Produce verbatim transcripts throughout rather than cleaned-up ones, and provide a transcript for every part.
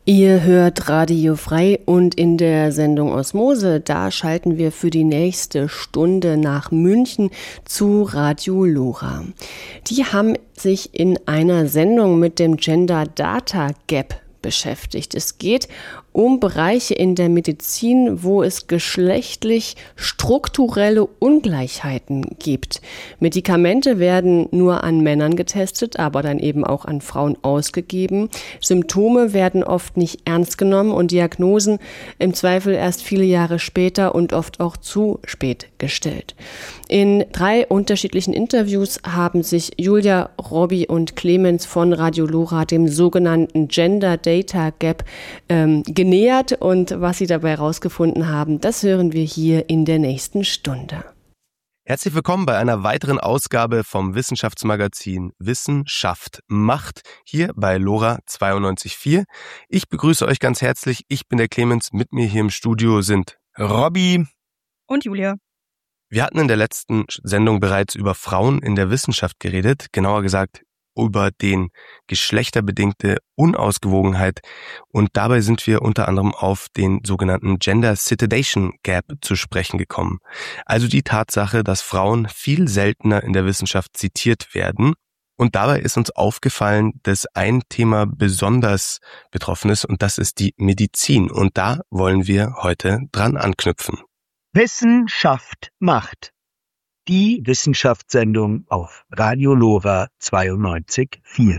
Ihr hört Radio Frei und in der Sendung Osmose, da schalten wir für die nächste Stunde nach München zu Radio Lora. Die haben sich in einer Sendung mit dem Gender Data Gap beschäftigt. Es geht um Bereiche in der Medizin, wo es geschlechtlich strukturelle Ungleichheiten gibt. Medikamente werden nur an Männern getestet, aber dann eben auch an Frauen ausgegeben. Symptome werden oft nicht ernst genommen und Diagnosen im Zweifel erst viele Jahre später und oft auch zu spät gestellt. In drei unterschiedlichen Interviews haben sich Julia, Robby und Clemens von Radio Lora dem sogenannten Gender Data Gap ähm, genähert und was sie dabei herausgefunden haben, das hören wir hier in der nächsten Stunde. Herzlich willkommen bei einer weiteren Ausgabe vom Wissenschaftsmagazin Wissenschaft macht, hier bei Lora zweiundneunzig Komma vier. Ich begrüße euch ganz herzlich, ich bin der Clemens, mit mir hier im Studio sind Robby und Julia. Wir hatten in der letzten Sendung bereits über Frauen in der Wissenschaft geredet, genauer gesagt über den geschlechterbedingte Unausgewogenheit, und dabei sind wir unter anderem auf den sogenannten Gender Citation Gap zu sprechen gekommen. Also die Tatsache, dass Frauen viel seltener in der Wissenschaft zitiert werden, und dabei ist uns aufgefallen, dass ein Thema besonders betroffen ist, und das ist die Medizin, und da wollen wir heute dran anknüpfen. Wissenschaft macht. Die Wissenschaftssendung auf Radio Lora zweiundneunzig Komma vier.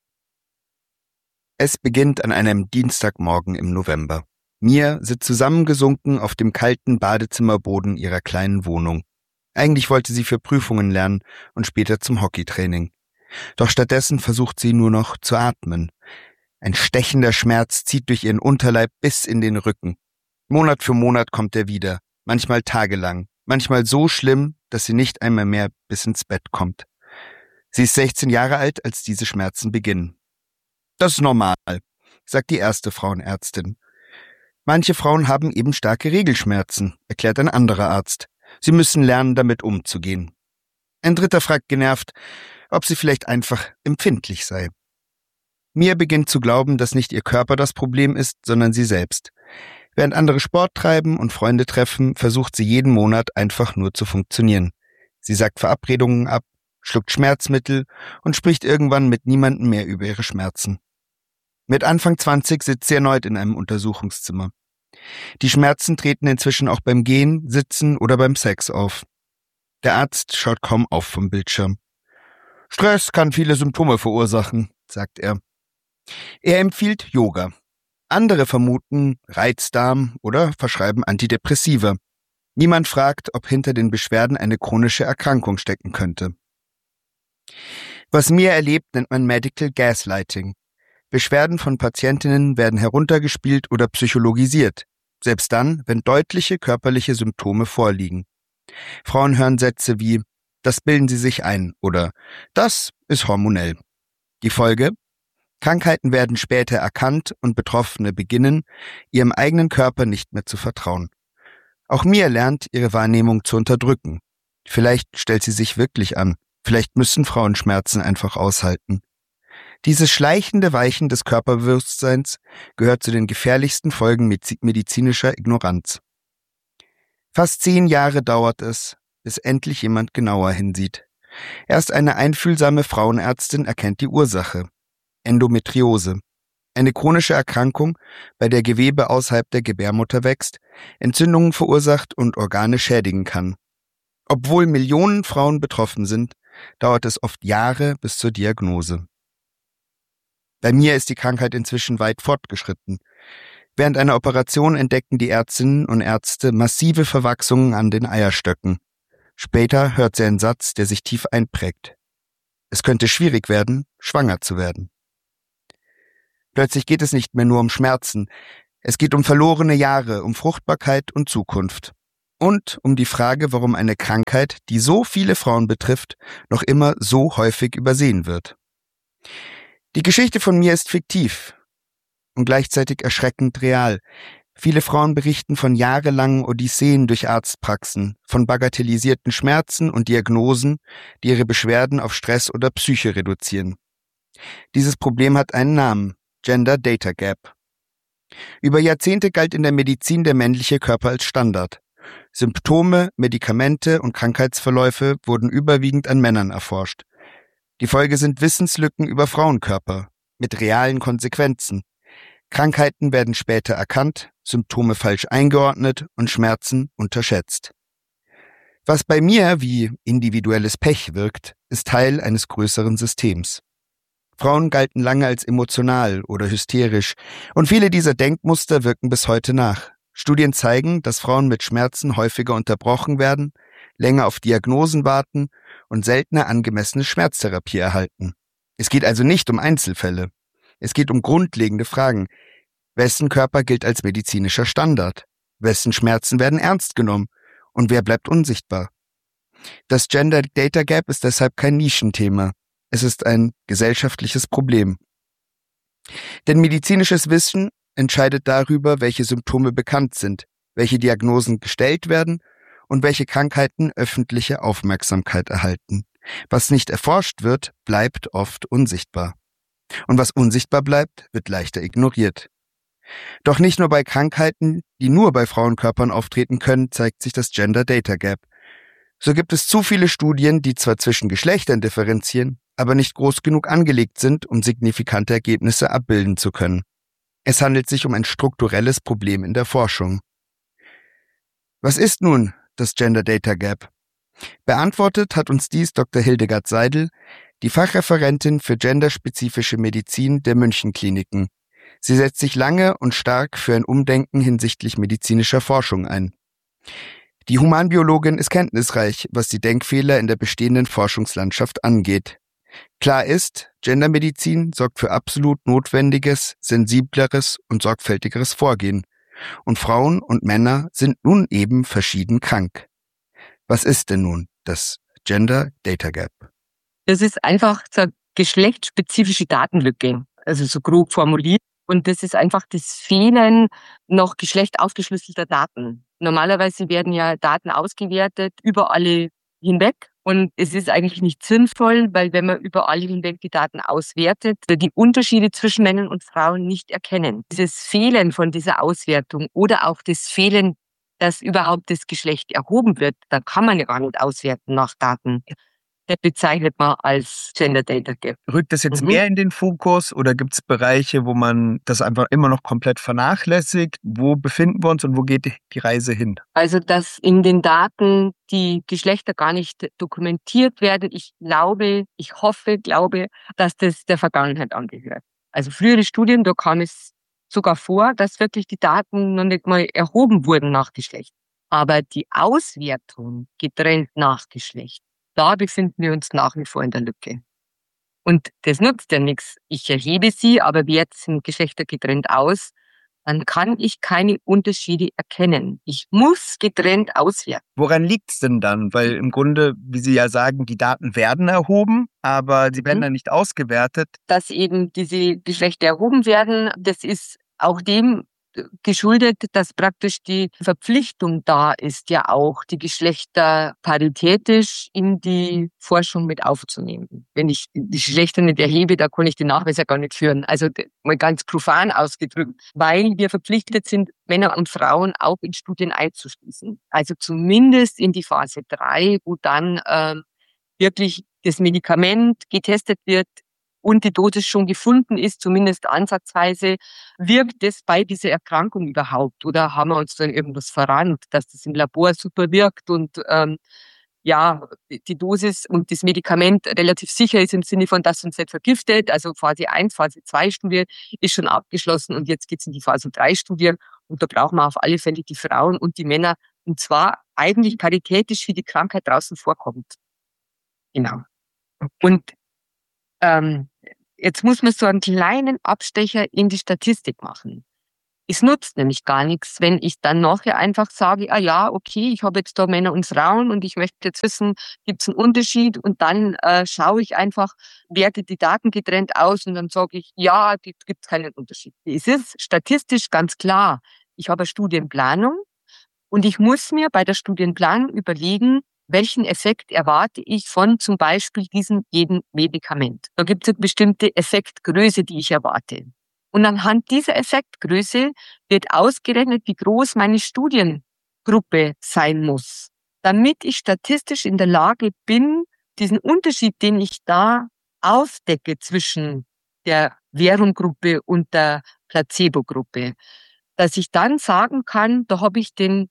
Es beginnt an einem Dienstagmorgen im November. Mia sitzt zusammengesunken auf dem kalten Badezimmerboden ihrer kleinen Wohnung. Eigentlich wollte sie für Prüfungen lernen und später zum Hockeytraining. Doch stattdessen versucht sie nur noch zu atmen. Ein stechender Schmerz zieht durch ihren Unterleib bis in den Rücken. Monat für Monat kommt er wieder, manchmal tagelang, manchmal so schlimm, dass sie nicht einmal mehr bis ins Bett kommt. Sie ist sechzehn Jahre alt, als diese Schmerzen beginnen. Das ist normal, sagt die erste Frauenärztin. Manche Frauen haben eben starke Regelschmerzen, erklärt ein anderer Arzt. Sie müssen lernen, damit umzugehen. Ein dritter fragt genervt, ob sie vielleicht einfach empfindlich sei. Mia beginnt zu glauben, dass nicht ihr Körper das Problem ist, sondern sie selbst. Während andere Sport treiben und Freunde treffen, versucht sie jeden Monat einfach nur zu funktionieren. Sie sagt Verabredungen ab, schluckt Schmerzmittel und spricht irgendwann mit niemandem mehr über ihre Schmerzen. Mit Anfang zwanzig sitzt sie erneut in einem Untersuchungszimmer. Die Schmerzen treten inzwischen auch beim Gehen, Sitzen oder beim Sex auf. Der Arzt schaut kaum auf vom Bildschirm. Stress kann viele Symptome verursachen, sagt er. Er empfiehlt Yoga. Andere vermuten Reizdarm oder verschreiben Antidepressiva. Niemand fragt, ob hinter den Beschwerden eine chronische Erkrankung stecken könnte. Was Mia erlebt, nennt man Medical Gaslighting. Beschwerden von Patientinnen werden heruntergespielt oder psychologisiert, selbst dann, wenn deutliche körperliche Symptome vorliegen. Frauen hören Sätze wie „Das bilden sie sich ein" oder „Das ist hormonell". Die Folge? Krankheiten werden später erkannt und Betroffene beginnen, ihrem eigenen Körper nicht mehr zu vertrauen. Auch Mia lernt, ihre Wahrnehmung zu unterdrücken. Vielleicht stellt sie sich wirklich an. Vielleicht müssen Frauen Schmerzen einfach aushalten. Dieses schleichende Weichen des Körperbewusstseins gehört zu den gefährlichsten Folgen medizinischer Ignoranz. Fast zehn Jahre dauert es, bis endlich jemand genauer hinsieht. Erst eine einfühlsame Frauenärztin erkennt die Ursache. Endometriose. Eine chronische Erkrankung, bei der Gewebe außerhalb der Gebärmutter wächst, Entzündungen verursacht und Organe schädigen kann. Obwohl Millionen Frauen betroffen sind, dauert es oft Jahre bis zur Diagnose. Bei mir ist die Krankheit inzwischen weit fortgeschritten. Während einer Operation entdeckten die Ärztinnen und Ärzte massive Verwachsungen an den Eierstöcken. Später hört sie einen Satz, der sich tief einprägt. Es könnte schwierig werden, schwanger zu werden. Plötzlich geht es nicht mehr nur um Schmerzen. Es geht um verlorene Jahre, um Fruchtbarkeit und Zukunft. Und um die Frage, warum eine Krankheit, die so viele Frauen betrifft, noch immer so häufig übersehen wird. Die Geschichte von mir ist fiktiv und gleichzeitig erschreckend real. Viele Frauen berichten von jahrelangen Odysseen durch Arztpraxen, von bagatellisierten Schmerzen und Diagnosen, die ihre Beschwerden auf Stress oder Psyche reduzieren. Dieses Problem hat einen Namen: Gender Data Gap. Über Jahrzehnte galt in der Medizin der männliche Körper als Standard. Symptome, Medikamente und Krankheitsverläufe wurden überwiegend an Männern erforscht. Die Folge sind Wissenslücken über Frauenkörper mit realen Konsequenzen. Krankheiten werden später erkannt, Symptome falsch eingeordnet und Schmerzen unterschätzt. Was bei mir wie individuelles Pech wirkt, ist Teil eines größeren Systems. Frauen galten lange als emotional oder hysterisch und viele dieser Denkmuster wirken bis heute nach. Studien zeigen, dass Frauen mit Schmerzen häufiger unterbrochen werden, länger auf Diagnosen warten und seltener angemessene Schmerztherapie erhalten. Es geht also nicht um Einzelfälle. Es geht um grundlegende Fragen. Wessen Körper gilt als medizinischer Standard? Wessen Schmerzen werden ernst genommen? Und wer bleibt unsichtbar? Das Gender Data Gap ist deshalb kein Nischenthema. Es ist ein gesellschaftliches Problem. Denn medizinisches Wissen entscheidet darüber, welche Symptome bekannt sind, welche Diagnosen gestellt werden und welche Krankheiten öffentliche Aufmerksamkeit erhalten. Was nicht erforscht wird, bleibt oft unsichtbar. Und was unsichtbar bleibt, wird leichter ignoriert. Doch nicht nur bei Krankheiten, die nur bei Frauenkörpern auftreten können, zeigt sich das Gender Data Gap. So gibt es zu viele Studien, die zwar zwischen Geschlechtern differenzieren, aber nicht groß genug angelegt sind, um signifikante Ergebnisse abbilden zu können. Es handelt sich um ein strukturelles Problem in der Forschung. Was ist nun das Gender Data Gap? Beantwortet hat uns dies Doktor Hildegard Seidel, die Fachreferentin für genderspezifische Medizin der München Kliniken. Sie setzt sich lange und stark für ein Umdenken hinsichtlich medizinischer Forschung ein. Die Humanbiologin ist kenntnisreich, was die Denkfehler in der bestehenden Forschungslandschaft angeht. Klar ist, Gendermedizin sorgt für absolut notwendiges, sensibleres und sorgfältigeres Vorgehen. Und Frauen und Männer sind nun eben verschieden krank. Was ist denn nun das Gender Data Gap? Das ist einfach so eine geschlechtsspezifische Datenlücke, also so grob formuliert. Und das ist einfach das Fehlen noch geschlechtsaufgeschlüsselter Daten. Normalerweise werden ja Daten ausgewertet über alle hinweg. Und es ist eigentlich nicht sinnvoll, weil wenn man über alle hinweg die Daten auswertet, die Unterschiede zwischen Männern und Frauen nicht erkennen. Dieses Fehlen von dieser Auswertung oder auch das Fehlen, dass überhaupt das Geschlecht erhoben wird, da kann man ja gar nicht auswerten nach Daten. Das bezeichnet man als Gender Data Gap. Rückt das jetzt Mhm. mehr in den Fokus oder gibt es Bereiche, wo man das einfach immer noch komplett vernachlässigt? Wo befinden wir uns und wo geht die Reise hin? Also, dass in den Daten die Geschlechter gar nicht dokumentiert werden. Ich glaube, ich hoffe, glaube, dass das der Vergangenheit angehört. Also frühere Studien, da kam es sogar vor, dass wirklich die Daten noch nicht mal erhoben wurden nach Geschlecht. Aber die Auswertung getrennt nach Geschlecht, da befinden wir uns nach wie vor in der Lücke. Und das nutzt ja nichts. Ich erhebe sie, aber werte sie Geschlechter getrennt aus. Dann kann ich keine Unterschiede erkennen. Ich muss getrennt auswerten. Woran liegt es denn dann? Weil im Grunde, wie Sie ja sagen, die Daten werden erhoben, aber sie werden Mhm. dann nicht ausgewertet. Dass eben diese Geschlechter erhoben werden, das ist auch dem geschuldet, dass praktisch die Verpflichtung da ist, ja auch die Geschlechter paritätisch in die Forschung mit aufzunehmen. Wenn ich die Geschlechter nicht erhebe, da kann ich den Nachweis ja gar nicht führen. Also mal ganz profan ausgedrückt, weil wir verpflichtet sind, Männer und Frauen auch in Studien einzuschließen. Also zumindest in die Phase drei, wo dann ähm, wirklich das Medikament getestet wird, und die Dosis schon gefunden ist, zumindest ansatzweise, wirkt es bei dieser Erkrankung überhaupt? Oder haben wir uns dann irgendwas verrannt, dass das im Labor super wirkt und ähm, ja, die Dosis und das Medikament relativ sicher ist im Sinne von, dass uns nicht vergiftet. Also Phase eins, Phase zwei Studie ist schon abgeschlossen und jetzt geht's in die Phase drei Studie und da brauchen wir auf alle Fälle die Frauen und die Männer und zwar eigentlich paritätisch, wie die Krankheit draußen vorkommt. Genau. Und ähm, jetzt muss man so einen kleinen Abstecher in die Statistik machen. Es nutzt nämlich gar nichts, wenn ich dann nachher einfach sage, ah ja, okay, ich habe jetzt da Männer und Frauen und ich möchte jetzt wissen, gibt es einen Unterschied? Und dann äh, schaue ich einfach, werte die Daten getrennt aus und dann sage ich, ja, gibt es keinen Unterschied. Es ist statistisch ganz klar. Ich habe eine Studienplanung und ich muss mir bei der Studienplanung überlegen, welchen Effekt erwarte ich von zum Beispiel diesem jeden Medikament. Da gibt es eine bestimmte Effektgröße, die ich erwarte. Und anhand dieser Effektgröße wird ausgerechnet, wie groß meine Studiengruppe sein muss, damit ich statistisch in der Lage bin, diesen Unterschied, den ich da aufdecke zwischen der Verumgruppe und der Placebo-Gruppe, dass ich dann sagen kann, da habe ich den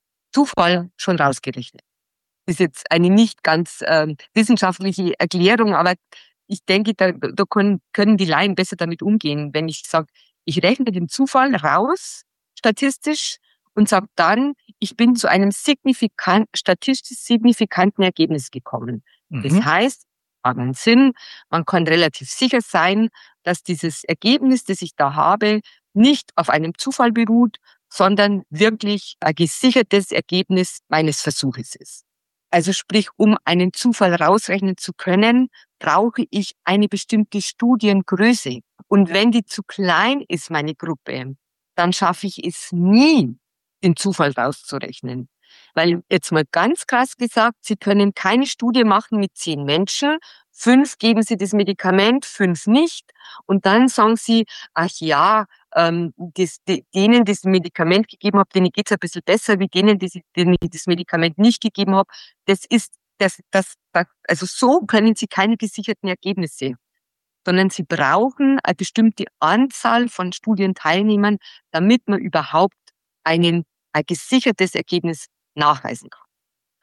Zufall schon rausgerechnet. Das ist jetzt eine nicht ganz ähm, wissenschaftliche Erklärung, aber ich denke, da, da können, können die Laien besser damit umgehen, wenn ich sage, ich rechne den Zufall raus, statistisch, und sage dann, ich bin zu einem signifikant, statistisch signifikanten Ergebnis gekommen. Mhm. Das heißt, hat einen Sinn, man kann relativ sicher sein, dass dieses Ergebnis, das ich da habe, nicht auf einem Zufall beruht, sondern wirklich ein gesichertes Ergebnis meines Versuches ist. Also sprich, um einen Zufall rausrechnen zu können, brauche ich eine bestimmte Studiengröße. Und wenn die zu klein ist, meine Gruppe, dann schaffe ich es nie, den Zufall rauszurechnen. Weil jetzt mal ganz krass gesagt, Sie können keine Studie machen mit zehn Menschen, fünf geben Sie das Medikament, fünf nicht. Und dann sagen Sie, ach ja, ähm, das, die, denen, die das Medikament gegeben habe, denen geht's ein bisschen besser, wie denen, die, denen ich das Medikament nicht gegeben habe. Das ist, das, das, das, also so können Sie keine gesicherten Ergebnisse, sondern Sie brauchen eine bestimmte Anzahl von Studienteilnehmern, damit man überhaupt einen, ein gesichertes Ergebnis nachweisen kann.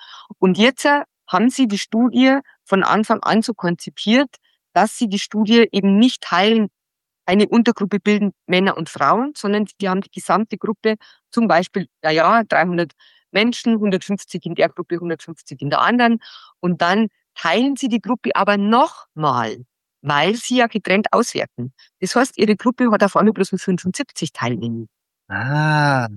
Und jetzt haben Sie die Studie von Anfang an so konzipiert, dass Sie die Studie eben nicht teilen, eine Untergruppe bilden Männer und Frauen, sondern die haben die gesamte Gruppe, zum Beispiel, ja, ja, dreihundert Menschen, hundertfünfzig in der Gruppe, hundertfünfzig in der anderen. Und dann teilen Sie die Gruppe aber nochmal, weil Sie ja getrennt auswerten. Das heißt, Ihre Gruppe hat auf einmal bloß mit fünfundsiebzig Teilnehmer. Ah.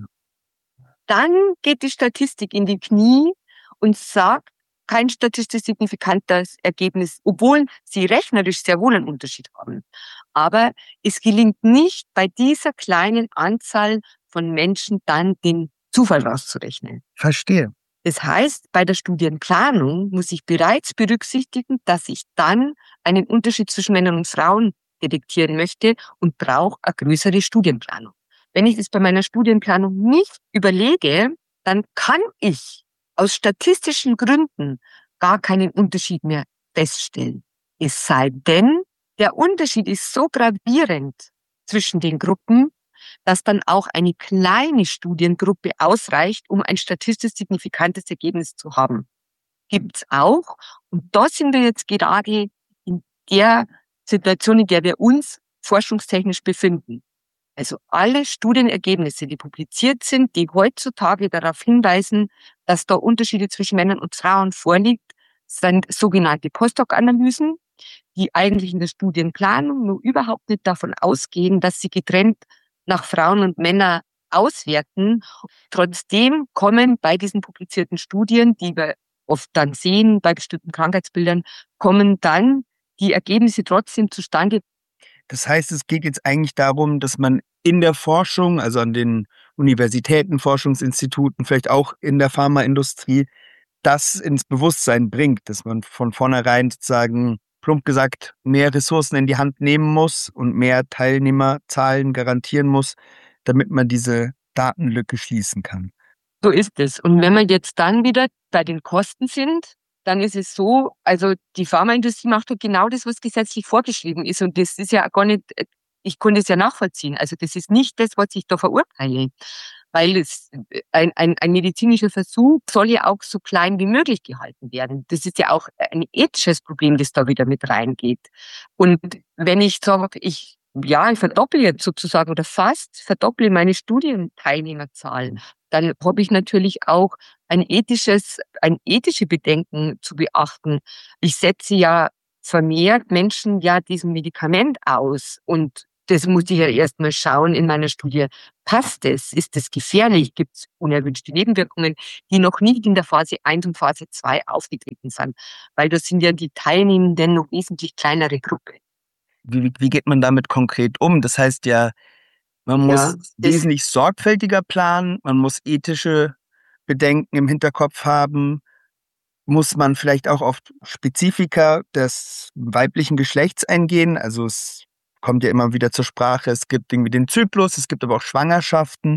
Dann geht die Statistik in die Knie und sagt, kein statistisch signifikantes Ergebnis, obwohl sie rechnerisch sehr wohl einen Unterschied haben. Aber es gelingt nicht, bei dieser kleinen Anzahl von Menschen dann den Zufall rauszurechnen. Verstehe. Das heißt, bei der Studienplanung muss ich bereits berücksichtigen, dass ich dann einen Unterschied zwischen Männern und Frauen detektieren möchte und brauche eine größere Studienplanung. Wenn ich das bei meiner Studienplanung nicht überlege, dann kann ich aus statistischen Gründen gar keinen Unterschied mehr feststellen. Es sei denn, der Unterschied ist so gravierend zwischen den Gruppen, dass dann auch eine kleine Studiengruppe ausreicht, um ein statistisch signifikantes Ergebnis zu haben. Gibt's auch. Und da sind wir jetzt gerade in der Situation, in der wir uns forschungstechnisch befinden. Also alle Studienergebnisse, die publiziert sind, die heutzutage darauf hinweisen, dass da Unterschiede zwischen Männern und Frauen vorliegt, sind sogenannte Post-hoc-Analysen, die eigentlich in der Studienplanung nur überhaupt nicht davon ausgehen, dass sie getrennt nach Frauen und Männern auswerten. Trotzdem kommen bei diesen publizierten Studien, die wir oft dann sehen, bei bestimmten Krankheitsbildern, kommen dann die Ergebnisse trotzdem zustande. Das heißt, es geht jetzt eigentlich darum, dass man in der Forschung, also an den Universitäten, Forschungsinstituten, vielleicht auch in der Pharmaindustrie, das ins Bewusstsein bringt, dass man von vornherein sozusagen, plump gesagt, mehr Ressourcen in die Hand nehmen muss und mehr Teilnehmerzahlen garantieren muss, damit man diese Datenlücke schließen kann. So ist es. Und wenn wir jetzt dann wieder bei den Kosten sind, dann ist es so, also die Pharmaindustrie macht doch genau das, was gesetzlich vorgeschrieben ist. Und das ist ja gar nicht, ich konnte es ja nachvollziehen. Also das ist nicht das, was ich da verurteile. Weil es ein, ein, ein medizinischer Versuch soll ja auch so klein wie möglich gehalten werden. Das ist ja auch ein ethisches Problem, das da wieder mit reingeht. Und wenn ich sage, ich ja, ich verdopple jetzt sozusagen oder fast verdopple meine Studienteilnehmerzahl, dann habe ich natürlich auch ein ethisches, ein ethische Bedenken zu beachten. Ich setze ja vermehrt Menschen ja diesem Medikament aus und das muss ich ja erstmal schauen in meiner Studie. Passt es? Ist es gefährlich? Gibt es unerwünschte Nebenwirkungen, die noch nicht in der Phase eins und Phase zwei aufgetreten sind? Weil das sind ja die Teilnehmenden noch wesentlich kleinere Gruppe. Wie, wie geht man damit konkret um? Das heißt ja, man muss ja, wesentlich sorgfältiger planen, man muss ethische Bedenken im Hinterkopf haben. Muss man vielleicht auch auf Spezifika des weiblichen Geschlechts eingehen? Also es kommt ja immer wieder zur Sprache. Es gibt irgendwie den Zyklus, es gibt aber auch Schwangerschaften.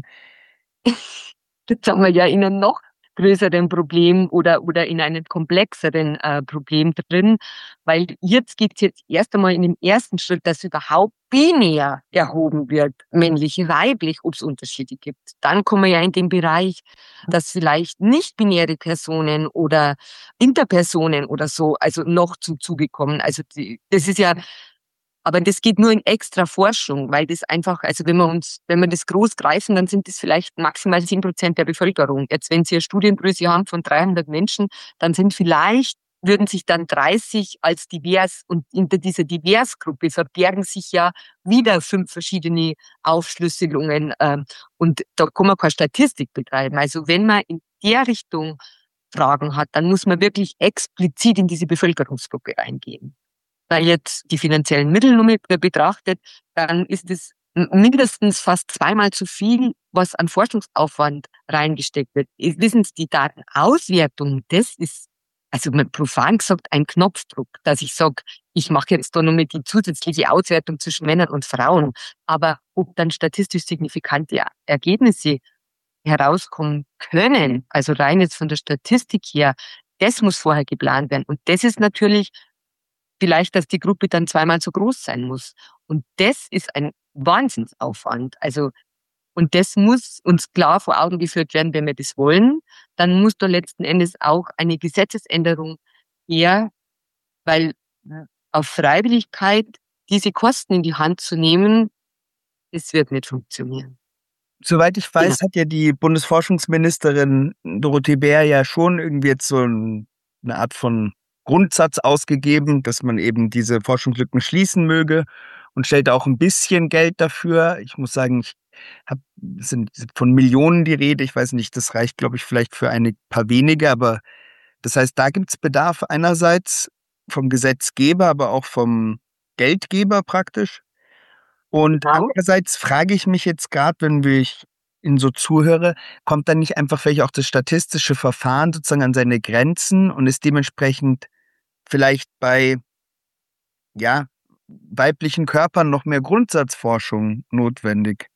Jetzt haben wir ja in einem noch größeren Problem oder, oder in einem komplexeren äh, Problem drin, weil jetzt geht es jetzt erst einmal in dem ersten Schritt, dass überhaupt binär erhoben wird, männlich, weiblich, ob es Unterschiede gibt. Dann kommen wir ja in den Bereich, dass vielleicht nicht-binäre Personen oder Interpersonen oder so, also noch zum Zuge kommen. Also die, das ist ja Aber das geht nur in extra Forschung, weil das einfach, also wenn wir uns, wenn wir das groß greifen, dann sind das vielleicht maximal zehn Prozent der Bevölkerung. Jetzt, wenn Sie eine Studiengröße haben von dreihundert Menschen, dann sind vielleicht, würden sich dann dreißig als divers, und hinter dieser Diversgruppe verbergen sich ja wieder fünf verschiedene Aufschlüsselungen, ähm, und da kann man keine Statistik betreiben. Also wenn man in der Richtung Fragen hat, dann muss man wirklich explizit in diese Bevölkerungsgruppe reingehen. Weil jetzt die finanziellen Mittel nur mit betrachtet, dann ist es mindestens fast zweimal zu viel, was an Forschungsaufwand reingesteckt wird. Wissen Sie, die Datenauswertung, das ist, also mal profan gesagt, ein Knopfdruck, dass ich sage, ich mache jetzt da noch mit die zusätzliche Auswertung zwischen Männern und Frauen. Aber ob dann statistisch signifikante Ergebnisse herauskommen können, also rein jetzt von der Statistik her, das muss vorher geplant werden. Und das ist natürlich vielleicht, dass die Gruppe dann zweimal so groß sein muss. Und das ist ein Wahnsinnsaufwand. Also, und das muss uns klar vor Augen geführt werden, wenn wir das wollen. Dann muss da letzten Endes auch eine Gesetzesänderung her, weil auf Freiwilligkeit diese Kosten in die Hand zu nehmen, das wird nicht funktionieren. Soweit ich weiß, ja. hat ja die Bundesforschungsministerin Dorothee Bär ja schon irgendwie jetzt so eine Art von Grundsatz ausgegeben, dass man eben diese Forschungslücken schließen möge, und stellt auch ein bisschen Geld dafür. Ich muss sagen, ich habe, es sind von Millionen die Rede. Ich weiß nicht, das reicht, glaube ich, vielleicht für ein paar wenige, aber das heißt, da gibt es Bedarf einerseits vom Gesetzgeber, aber auch vom Geldgeber praktisch. Und Genau. andererseits frage ich mich jetzt gerade, wenn ich Ihnen so zuhöre, kommt dann nicht einfach vielleicht auch das statistische Verfahren sozusagen an seine Grenzen und ist dementsprechend vielleicht bei, ja, weiblichen Körpern noch mehr Grundsatzforschung notwendig?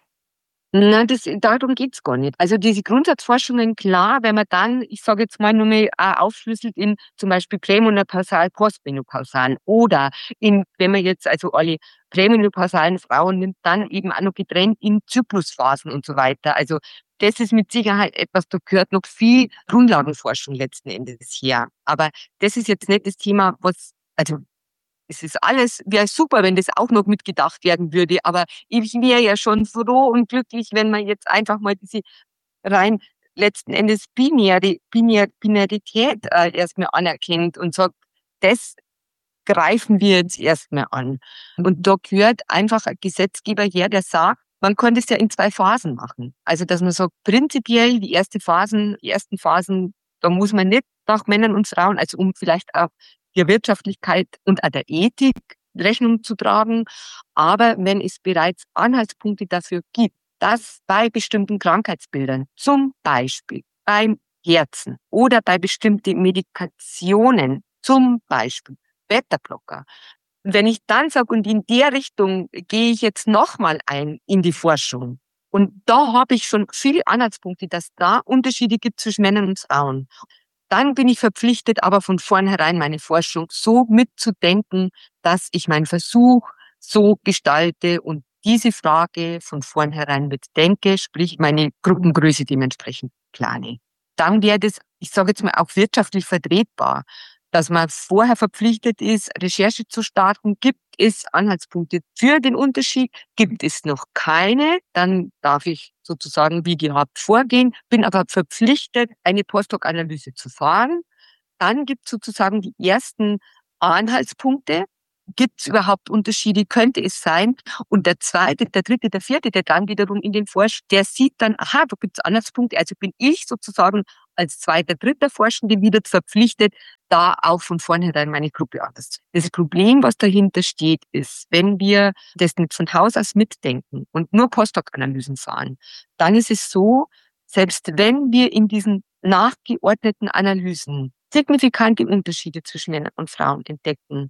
Nein, das, darum geht's gar nicht. Also diese Grundsatzforschungen, klar, wenn man dann, ich sage jetzt mal nur mal, äh, aufschlüsselt in zum Beispiel prämenopausal, postmenopausal oder in, wenn man jetzt also alle prämenopausalen Frauen nimmt, dann eben auch noch getrennt in Zyklusphasen und so weiter. Also das ist mit Sicherheit etwas, da gehört noch viel Grundlagenforschung letzten Endes her. Aber das ist jetzt nicht das Thema, was, also es ist alles, wäre super, wenn das auch noch mitgedacht werden würde, aber ich wäre ja schon froh und glücklich, wenn man jetzt einfach mal diese rein letzten Endes binäre, binär, Binarität äh, erstmal anerkennt und sagt, das greifen wir jetzt erstmal an. Und da gehört einfach ein Gesetzgeber her, der sagt, man kann das ja in zwei Phasen machen. Also, dass man sagt, prinzipiell die erste Phasen, die ersten Phasen, da muss man nicht nach Männern und Frauen, also um vielleicht auch der Wirtschaftlichkeit und auch der Ethik Rechnung zu tragen. Aber wenn es bereits Anhaltspunkte dafür gibt, dass bei bestimmten Krankheitsbildern, zum Beispiel beim Herzen oder bei bestimmten Medikationen, zum Beispiel Beta-Blocker, wenn ich dann sage, und in der Richtung gehe ich jetzt nochmal ein in die Forschung, und da habe ich schon viele Anhaltspunkte, dass da Unterschiede gibt zwischen Männern und Frauen, dann bin ich verpflichtet, aber von vornherein meine Forschung so mitzudenken, dass ich meinen Versuch so gestalte und diese Frage von vornherein mitdenke, sprich meine Gruppengröße dementsprechend plane. Dann wäre das, ich sage jetzt mal, auch wirtschaftlich vertretbar, dass man vorher verpflichtet ist, Recherche zu starten. Gibt es Anhaltspunkte für den Unterschied? Gibt es noch keine? Dann darf ich sozusagen wie gehabt vorgehen, bin aber verpflichtet, eine Postdoc-Analyse zu fahren. Dann gibt es sozusagen die ersten Anhaltspunkte. Gibt es überhaupt Unterschiede? Könnte es sein? Und der zweite, der dritte, der vierte, der dann wiederum in den forscht, der sieht dann, aha, da gibt es Anhaltspunkte. Also bin ich sozusagen als zweiter, dritter Forschende wieder verpflichtet, da auch von vornherein meine Gruppe anders. Das Problem, was dahinter steht, ist, wenn wir das nicht von Haus aus mitdenken und nur Postdoc-Analysen fahren, dann ist es so, selbst wenn wir in diesen nachgeordneten Analysen signifikante Unterschiede zwischen Männern und Frauen entdecken,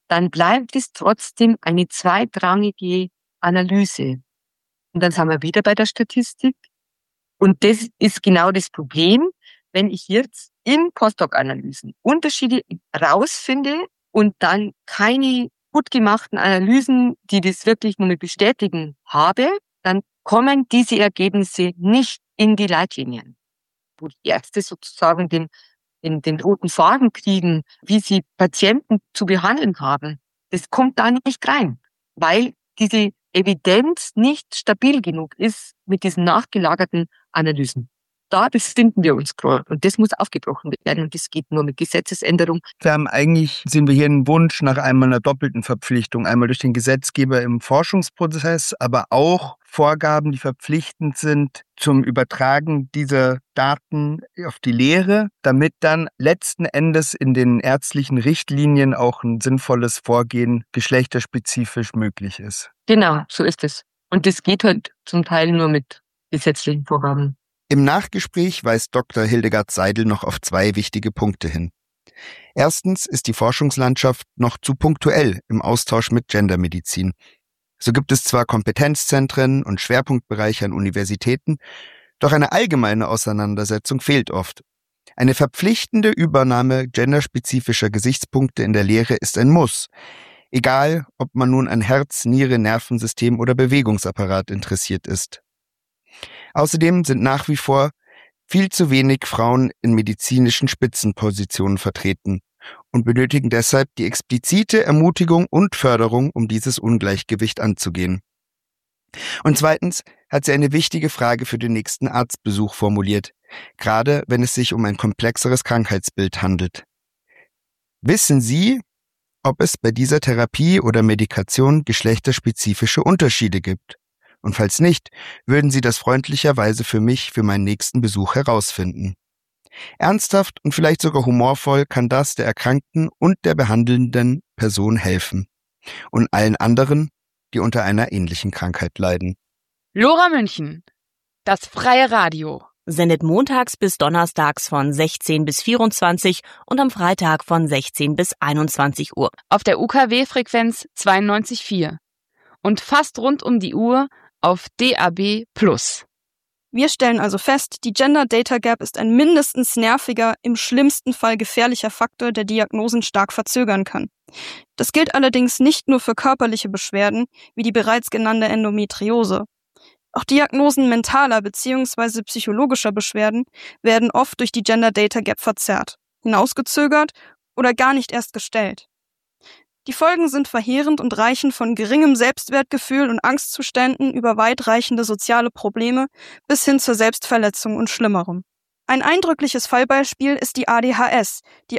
dann bleibt es trotzdem eine zweitrangige Analyse. Und dann sind wir wieder bei der Statistik. Und das ist genau das Problem, wenn ich jetzt in Postdoc-Analysen Unterschiede rausfinde und dann keine gut gemachten Analysen, die das wirklich nur bestätigen, habe, dann kommen diese Ergebnisse nicht in die Leitlinien, wo die Ärzte sozusagen den, den, den roten Faden kriegen, wie sie Patienten zu behandeln haben. Das kommt da nicht rein, weil diese Evidenz nicht stabil genug ist mit diesen nachgelagerten Analysen. Da befinden wir uns gerade und das muss aufgebrochen werden und das geht nur mit Gesetzesänderung. Wir haben eigentlich, sehen wir hier einen Wunsch nach einmal einer doppelten Verpflichtung, einmal durch den Gesetzgeber im Forschungsprozess, aber auch Vorgaben, die verpflichtend sind zum Übertragen dieser Daten auf die Lehre, damit dann letzten Endes in den ärztlichen Richtlinien auch ein sinnvolles Vorgehen geschlechterspezifisch möglich ist. Genau, so ist es. Und das geht halt zum Teil nur mit gesetzlichen Vorgaben. Im Nachgespräch weist Doktor Hildegard Seidel noch auf zwei wichtige Punkte hin. Erstens ist die Forschungslandschaft noch zu punktuell im Austausch mit Gendermedizin. So gibt es zwar Kompetenzzentren und Schwerpunktbereiche an Universitäten, doch eine allgemeine Auseinandersetzung fehlt oft. Eine verpflichtende Übernahme genderspezifischer Gesichtspunkte in der Lehre ist ein Muss, egal ob man nun an Herz, Niere, Nervensystem oder Bewegungsapparat interessiert ist. Außerdem sind nach wie vor viel zu wenig Frauen in medizinischen Spitzenpositionen vertreten und benötigen deshalb die explizite Ermutigung und Förderung, um dieses Ungleichgewicht anzugehen. Und zweitens hat sie eine wichtige Frage für den nächsten Arztbesuch formuliert, gerade wenn es sich um ein komplexeres Krankheitsbild handelt. Wissen Sie, ob es bei dieser Therapie oder Medikation geschlechterspezifische Unterschiede gibt? Und falls nicht, würden Sie das freundlicherweise für mich für meinen nächsten Besuch herausfinden. Ernsthaft und vielleicht sogar humorvoll kann das der erkrankten und der behandelnden Person helfen. Und allen anderen, die unter einer ähnlichen Krankheit leiden. Lora München, das freie Radio. Sendet montags bis donnerstags von sechzehn bis vierundzwanzig und am Freitag von sechzehn bis einundzwanzig Uhr. Auf der U K W-Frequenz zweiundneunzig Komma vier. Und fast rund um die Uhr auf D A B plus. Wir stellen also fest, die Gender Data Gap ist ein mindestens nerviger, im schlimmsten Fall gefährlicher Faktor, der Diagnosen stark verzögern kann. Das gilt allerdings nicht nur für körperliche Beschwerden, wie die bereits genannte Endometriose. Auch Diagnosen mentaler bzw. psychologischer Beschwerden werden oft durch die Gender Data Gap verzerrt, hinausgezögert oder gar nicht erst gestellt. Die Folgen sind verheerend und reichen von geringem Selbstwertgefühl und Angstzuständen über weitreichende soziale Probleme bis hin zur Selbstverletzung und Schlimmerem. Ein eindrückliches Fallbeispiel ist die A D H S, die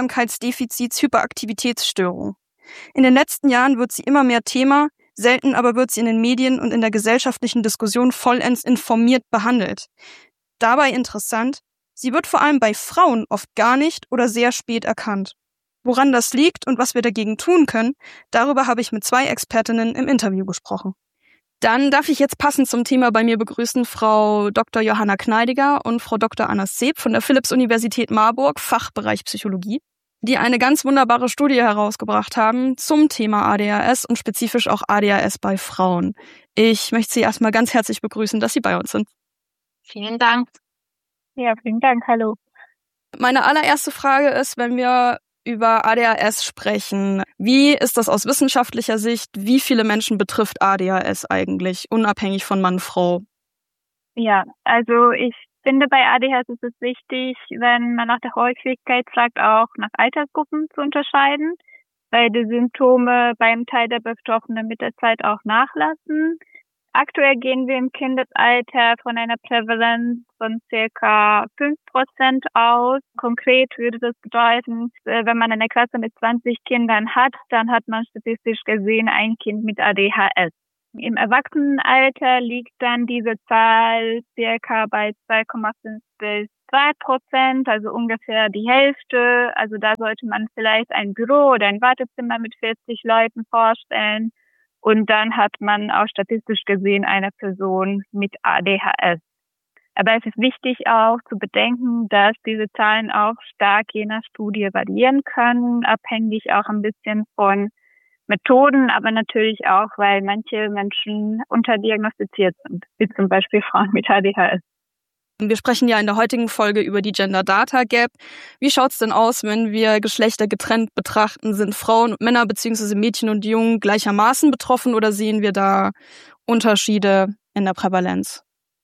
Aufmerksamkeitsdefizits-Hyperaktivitätsstörung. In den letzten Jahren wird sie immer mehr Thema, selten aber wird sie in den Medien und in der gesellschaftlichen Diskussion vollends informiert behandelt. Dabei interessant, sie wird vor allem bei Frauen oft gar nicht oder sehr spät erkannt. Woran das liegt und was wir dagegen tun können, darüber habe ich mit zwei Expertinnen im Interview gesprochen. Dann darf ich jetzt passend zum Thema bei mir begrüßen Frau Doktor Johanna Kneidiger und Frau Doktor Anna Seeb von der Philipps-Universität Marburg, Fachbereich Psychologie, die eine ganz wunderbare Studie herausgebracht haben zum Thema A D H S und spezifisch auch A D H S bei Frauen. Ich möchte Sie erstmal ganz herzlich begrüßen, dass Sie bei uns sind. Vielen Dank. Ja, vielen Dank. Hallo. Meine allererste Frage ist, wenn wir über A D H S sprechen. Wie ist das aus wissenschaftlicher Sicht? Wie viele Menschen betrifft A D H S eigentlich, unabhängig von Mann, Frau? Ja, also ich finde, bei A D H S ist es wichtig, wenn man nach der Häufigkeit fragt, auch nach Altersgruppen zu unterscheiden, weil die Symptome beim Teil der Betroffenen mit der Zeit auch nachlassen. Aktuell gehen wir im Kindesalter von einer Prävalenz von circa fünf Prozent aus. Konkret würde das bedeuten, wenn man eine Klasse mit zwanzig Kindern hat, dann hat man statistisch gesehen ein Kind mit A D H S. Im Erwachsenenalter liegt dann diese Zahl circa bei zwei Komma fünf bis drei Prozent, also ungefähr die Hälfte. Also da sollte man vielleicht ein Büro oder ein Wartezimmer mit vierzig Leuten vorstellen. Und dann hat man auch statistisch gesehen eine Person mit A D H S. Aber es ist wichtig auch zu bedenken, dass diese Zahlen auch stark je nach Studie variieren können, abhängig auch ein bisschen von Methoden, aber natürlich auch, weil manche Menschen unterdiagnostiziert sind, wie zum Beispiel Frauen mit A D H S. Wir sprechen ja in der heutigen Folge über die Gender Data Gap. Wie schaut's denn aus, wenn wir Geschlechter getrennt betrachten? Sind Frauen und Männer bzw. Mädchen und Jungen gleichermaßen betroffen oder sehen wir da Unterschiede in der Prävalenz?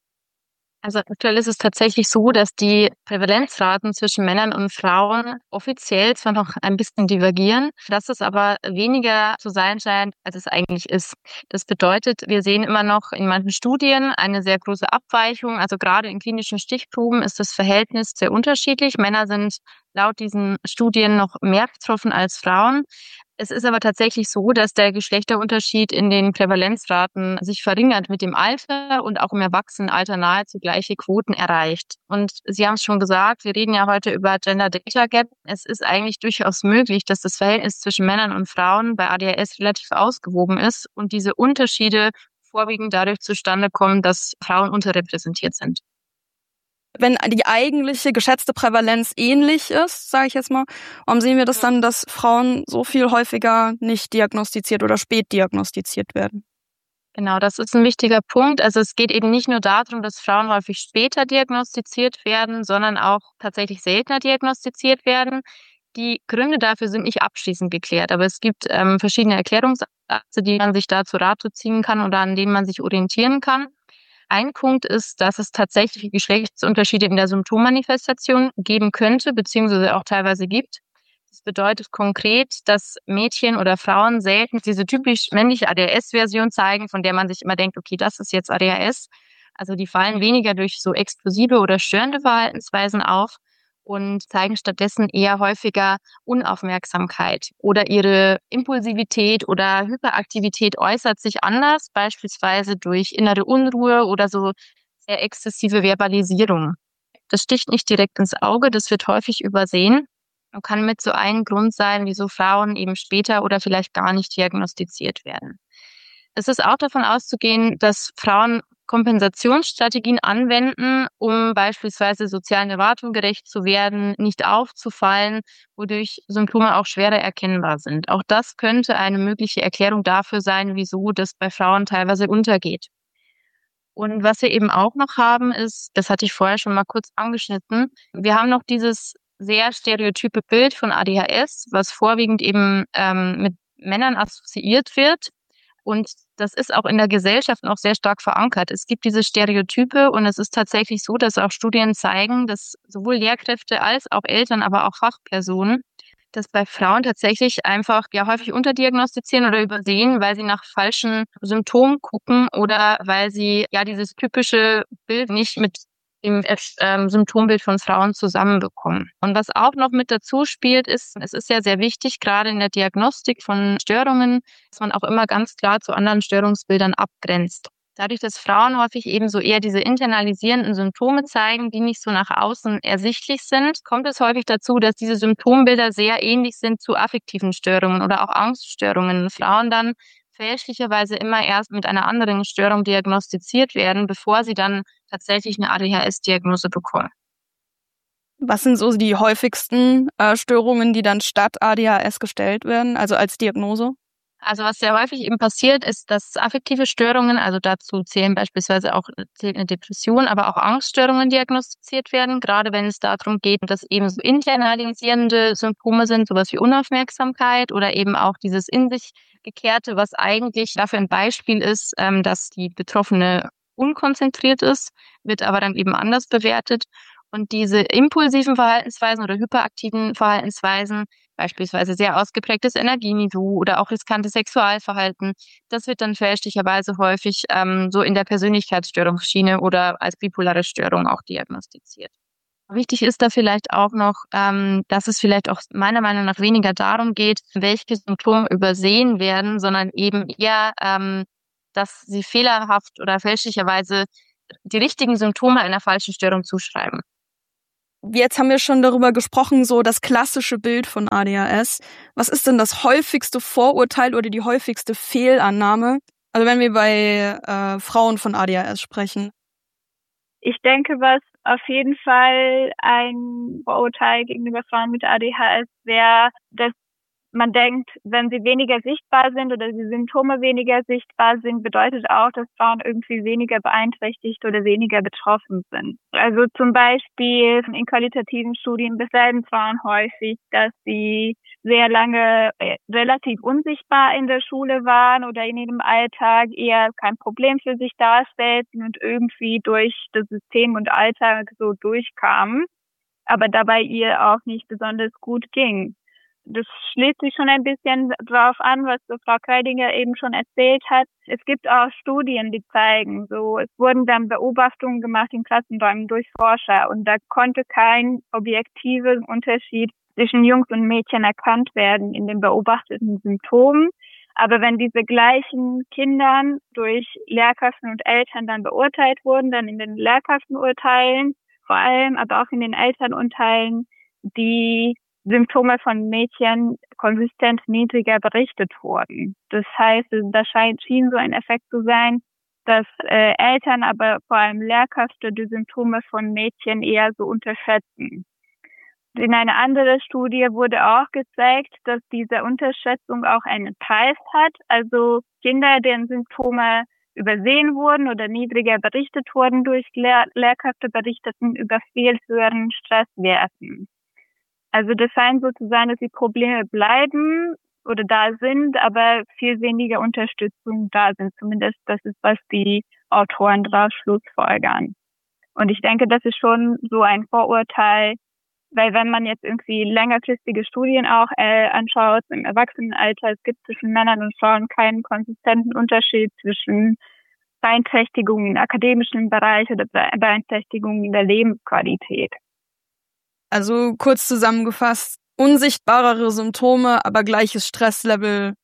Also aktuell ist es tatsächlich so, dass die Prävalenzraten zwischen Männern und Frauen offiziell zwar noch ein bisschen divergieren, dass es aber weniger zu sein scheint, als es eigentlich ist. Das bedeutet, wir sehen immer noch in manchen Studien eine sehr große Abweichung. Also gerade in klinischen Stichproben ist das Verhältnis sehr unterschiedlich. Männer sind laut diesen Studien noch mehr betroffen als Frauen. Es ist aber tatsächlich so, dass der Geschlechterunterschied in den Prävalenzraten sich verringert mit dem Alter und auch im Erwachsenenalter nahezu gleiche Quoten erreicht. Und Sie haben es schon gesagt, wir reden ja heute über Gender Data Gap. Es ist eigentlich durchaus möglich, dass das Verhältnis zwischen Männern und Frauen bei A D H S relativ ausgewogen ist und diese Unterschiede vorwiegend dadurch zustande kommen, dass Frauen unterrepräsentiert sind. Wenn die eigentliche geschätzte Prävalenz ähnlich ist, sage ich jetzt mal, warum sehen wir das dann, dass Frauen so viel häufiger nicht diagnostiziert oder spät diagnostiziert werden? Genau, das ist ein wichtiger Punkt. Also es geht eben nicht nur darum, dass Frauen häufig später diagnostiziert werden, sondern auch tatsächlich seltener diagnostiziert werden. Die Gründe dafür sind nicht abschließend geklärt, aber es gibt ähm, verschiedene Erklärungsansätze, die man sich da zu Rate ziehen kann oder an denen man sich orientieren kann. Ein Punkt ist, dass es tatsächlich Geschlechtsunterschiede in der Symptommanifestation geben könnte, beziehungsweise auch teilweise gibt. Das bedeutet konkret, dass Mädchen oder Frauen selten diese typisch männliche A D H S-Version zeigen, von der man sich immer denkt, okay, das ist jetzt A D H S. Also die fallen weniger durch so explosive oder störende Verhaltensweisen auf und zeigen stattdessen eher häufiger Unaufmerksamkeit oder ihre Impulsivität oder Hyperaktivität äußert sich anders, beispielsweise durch innere Unruhe oder so sehr exzessive Verbalisierung. Das sticht nicht direkt ins Auge, das wird häufig übersehen und kann mit so ein Grund sein, wieso Frauen eben später oder vielleicht gar nicht diagnostiziert werden. Es ist auch davon auszugehen, dass Frauen Kompensationsstrategien anwenden, um beispielsweise sozialen Erwartungen gerecht zu werden, nicht aufzufallen, wodurch Symptome auch schwerer erkennbar sind. Auch das könnte eine mögliche Erklärung dafür sein, wieso das bei Frauen teilweise untergeht. Und was wir eben auch noch haben, ist, das hatte ich vorher schon mal kurz angeschnitten, wir haben noch dieses sehr stereotype Bild von A D H S, was vorwiegend eben ähm, mit Männern assoziiert wird. Und das ist auch in der Gesellschaft noch sehr stark verankert. Es gibt diese Stereotype und es ist tatsächlich so, dass auch Studien zeigen, dass sowohl Lehrkräfte als auch Eltern, aber auch Fachpersonen, dass bei Frauen tatsächlich einfach ja häufig unterdiagnostizieren oder übersehen, weil sie nach falschen Symptomen gucken oder weil sie ja dieses typische Bild nicht mit dem ähm, Symptombild von Frauen zusammenbekommen. Und was auch noch mit dazu spielt, ist, es ist ja sehr wichtig, gerade in der Diagnostik von Störungen, dass man auch immer ganz klar zu anderen Störungsbildern abgrenzt. Dadurch, dass Frauen häufig eben so eher diese internalisierenden Symptome zeigen, die nicht so nach außen ersichtlich sind, kommt es häufig dazu, dass diese Symptombilder sehr ähnlich sind zu affektiven Störungen oder auch Angststörungen. Frauen dann fälschlicherweise immer erst mit einer anderen Störung diagnostiziert werden, bevor sie dann tatsächlich eine A D H S-Diagnose bekommen. Was sind so die häufigsten äh, Störungen, die dann statt A D H S gestellt werden, also als Diagnose? Also was sehr häufig eben passiert, ist, dass affektive Störungen, also dazu zählen beispielsweise auch zählt eine Depression, aber auch Angststörungen diagnostiziert werden, gerade wenn es darum geht, dass eben so internalisierende Symptome sind, sowas wie Unaufmerksamkeit oder eben auch dieses in sich gekehrte, was eigentlich dafür ein Beispiel ist, dass die Betroffene unkonzentriert ist, wird aber dann eben anders bewertet. Und diese impulsiven Verhaltensweisen oder hyperaktiven Verhaltensweisen, beispielsweise sehr ausgeprägtes Energieniveau oder auch riskantes Sexualverhalten, das wird dann fälschlicherweise häufig ähm, so in der Persönlichkeitsstörungsschiene oder als bipolare Störung auch diagnostiziert. Wichtig ist da vielleicht auch noch, ähm, dass es vielleicht auch meiner Meinung nach weniger darum geht, welche Symptome übersehen werden, sondern eben eher, ähm, dass sie fehlerhaft oder fälschlicherweise die richtigen Symptome einer falschen Störung zuschreiben. Jetzt haben wir schon darüber gesprochen, so das klassische Bild von A D H S. Was ist denn das häufigste Vorurteil oder die häufigste Fehlannahme? Also wenn wir bei äh, Frauen von A D H S sprechen. Ich denke, was auf jeden Fall ein Vorurteil gegenüber Frauen mit A D H S wäre, dass man denkt, wenn sie weniger sichtbar sind oder die Symptome weniger sichtbar sind, bedeutet auch, dass Frauen irgendwie weniger beeinträchtigt oder weniger betroffen sind. Also zum Beispiel in qualitativen Studien beschreiben Frauen häufig, dass sie sehr lange äh, relativ unsichtbar in der Schule waren oder in ihrem Alltag eher kein Problem für sich darstellten und irgendwie durch das System und Alltag so durchkamen, aber dabei ihr auch nicht besonders gut ging. Das schließt sich schon ein bisschen drauf an, was so Frau Kreidinger eben schon erzählt hat. Es gibt auch Studien, die zeigen, so, es wurden dann Beobachtungen gemacht in Klassenräumen durch Forscher und da konnte kein objektiver Unterschied zwischen Jungs und Mädchen erkannt werden in den beobachteten Symptomen. Aber wenn diese gleichen Kindern durch Lehrkräfte und Eltern dann beurteilt wurden, dann in den Lehrkräftenurteilen vor allem, aber auch in den Elternurteilen, die Symptome von Mädchen konsistent niedriger berichtet wurden. Das heißt, da scheint, schien so ein Effekt zu sein, dass äh, Eltern, aber vor allem Lehrkräfte die Symptome von Mädchen eher so unterschätzen. In einer anderen Studie wurde auch gezeigt, dass diese Unterschätzung auch einen Preis hat. Also Kinder, deren Symptome übersehen wurden oder niedriger berichtet wurden durch Lehr- Lehrkräfte, berichteten über viel höheren Stresswerten. Also das scheint so zu sein, dass die Probleme bleiben oder da sind, aber viel weniger Unterstützung da sind. Zumindest das ist, was die Autoren daraus schlussfolgern. Und ich denke, das ist schon so ein Vorurteil, weil wenn man jetzt irgendwie längerfristige Studien auch äh, anschaut, im Erwachsenenalter, es gibt zwischen Männern und Frauen keinen konsistenten Unterschied zwischen Beeinträchtigungen im akademischen Bereich oder Beeinträchtigungen in der Lebensqualität. Also kurz zusammengefasst, unsichtbarere Symptome, aber gleiches Stresslevel.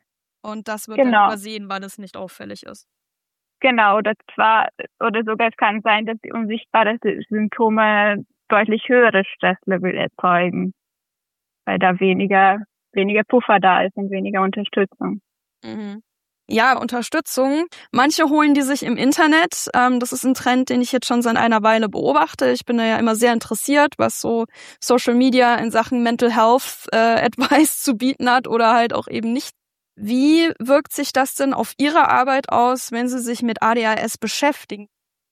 Und das wird genau. dann übersehen, weil es nicht auffällig ist. Genau, oder zwar, oder sogar es kann sein, dass die unsichtbaren Symptome deutlich höhere Stresslevel erzeugen, weil da weniger, weniger Puffer da ist und weniger Unterstützung. Mhm. Ja, Unterstützung. Manche holen die sich im Internet. Ähm, das ist ein Trend, den ich jetzt schon seit einer Weile beobachte. Ich bin da ja immer sehr interessiert, was so Social Media in Sachen Mental Health äh, Advice zu bieten hat oder halt auch eben nicht. Wie wirkt sich das denn auf Ihre Arbeit aus, wenn Sie sich mit A D H S beschäftigen?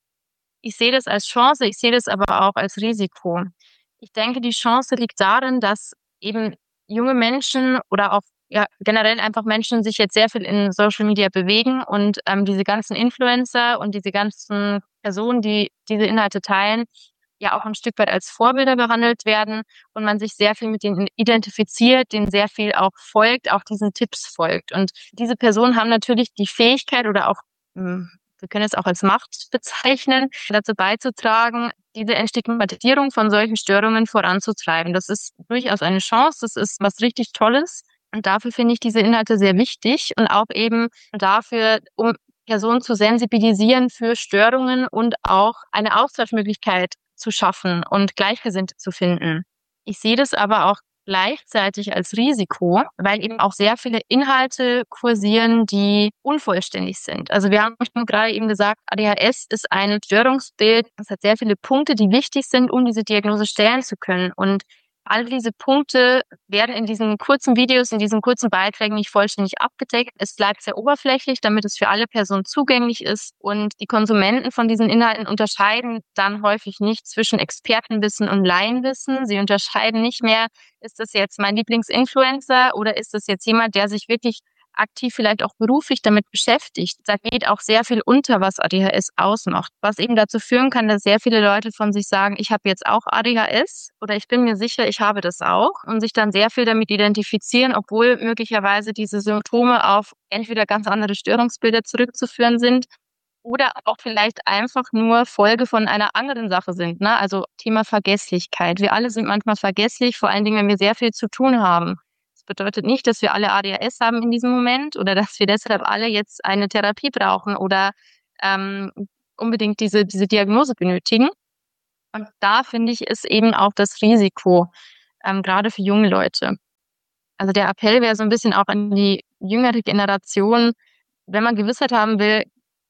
Ich sehe das als Chance, ich sehe das aber auch als Risiko. Ich denke, die Chance liegt darin, dass eben junge Menschen oder auch ja generell einfach Menschen sich jetzt sehr viel in Social Media bewegen und ähm, diese ganzen Influencer und diese ganzen Personen, die diese Inhalte teilen, ja auch ein Stück weit als Vorbilder behandelt werden und man sich sehr viel mit denen identifiziert, denen sehr viel auch folgt, auch diesen Tipps folgt. Und diese Personen haben natürlich die Fähigkeit oder auch, wir können es auch als Macht bezeichnen, dazu beizutragen, diese Entstigmatisierung von solchen Störungen voranzutreiben. Das ist durchaus eine Chance, das ist was richtig Tolles. Und dafür finde ich diese Inhalte sehr wichtig und auch eben dafür, um Personen zu sensibilisieren für Störungen und auch eine Austauschmöglichkeit zu schaffen und Gleichgesinnte zu finden. Ich sehe das aber auch gleichzeitig als Risiko, weil eben auch sehr viele Inhalte kursieren, die unvollständig sind. Also wir haben schon gerade eben gesagt, A D H S ist ein Störungsbild. Es hat sehr viele Punkte, die wichtig sind, um diese Diagnose stellen zu können. Und all diese Punkte werden in diesen kurzen Videos, in diesen kurzen Beiträgen nicht vollständig abgedeckt. Es bleibt sehr oberflächlich, damit es für alle Personen zugänglich ist. Und die Konsumenten von diesen Inhalten unterscheiden dann häufig nicht zwischen Expertenwissen und Laienwissen. Sie unterscheiden nicht mehr, ist das jetzt mein Lieblingsinfluencer oder ist das jetzt jemand, der sich wirklich aktiv vielleicht auch beruflich damit beschäftigt. Da geht auch sehr viel unter, was A D H S ausmacht. Was eben dazu führen kann, dass sehr viele Leute von sich sagen, ich habe jetzt auch A D H S oder ich bin mir sicher, ich habe das auch und sich dann sehr viel damit identifizieren, obwohl möglicherweise diese Symptome auf entweder ganz andere Störungsbilder zurückzuführen sind oder auch vielleicht einfach nur Folge von einer anderen Sache sind. Ne? Also Thema Vergesslichkeit. Wir alle sind manchmal vergesslich, vor allen Dingen, wenn wir sehr viel zu tun haben. Das bedeutet nicht, dass wir alle A D H S haben in diesem Moment oder dass wir deshalb alle jetzt eine Therapie brauchen oder ähm, unbedingt diese, diese Diagnose benötigen. Und da finde ich, ist eben auch das Risiko, ähm, gerade für junge Leute. Also der Appell wäre so ein bisschen auch an die jüngere Generation, wenn man Gewissheit haben will,